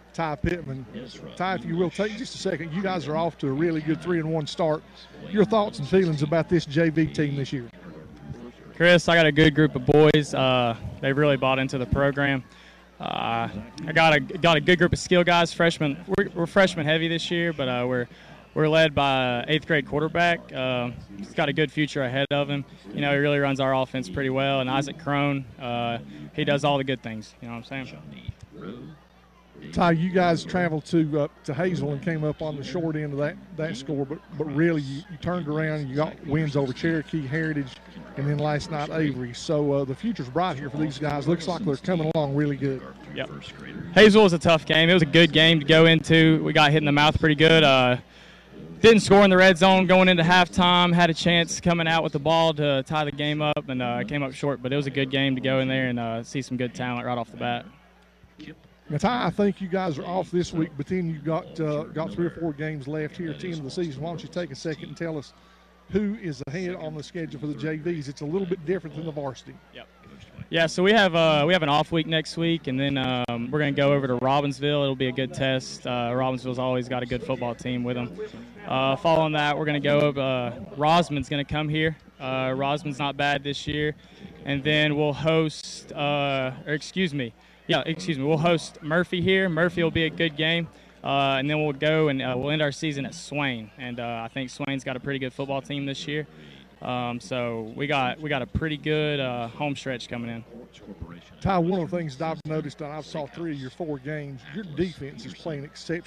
Ty Pittman. Ty, if you will, take just a second. You guys are off to a really good 3-1 start. Your thoughts and feelings about this JV team this year? Chris, I got a good group of boys. They've really bought into the program. I got a good group of skill guys. Freshmen, we're freshman heavy this year, but we're led by an 8th grade quarterback. He's got a good future ahead of him. You know, he really runs our offense pretty well. And Isaac Crone, he does all the good things. You know what I'm saying? Ty, you guys traveled to Hazel and came up on the short end of that score, but really you turned around and you got wins over Cherokee, Heritage, and then last night Avery. So the future's bright here for these guys. Looks like they're coming along really good. Yep. Hazel was a tough game. It was a good game to go into. We got hit in the mouth pretty good. Didn't score in the red zone going into halftime. Had a chance coming out with the ball to tie the game up, and came up short. But it was a good game to go in there and see some good talent right off the bat. Now, Ty, I think you guys are off this week, but then you've got 3 or 4 games left here at the end of the season. Why don't you take a second and tell us who is ahead on the schedule for the JVs? It's a little bit different than the varsity. Yep. Yeah, so we have an off week next week, and then we're going to go over to Robbinsville. It'll be a good test. Robbinsville's always got a good football team with them. Following that, we're going to go over Rosman's going to come here. Rosman's not bad this year. And then we'll host we'll host Murphy here. Murphy will be a good game. And then we'll go and we'll end our season at Swain. And I think Swain's got a pretty good football team this year. So we got a pretty good home stretch coming in. Ty, one of the things that I've noticed, and I saw 3 of your 4 games, your defense is playing exceptionally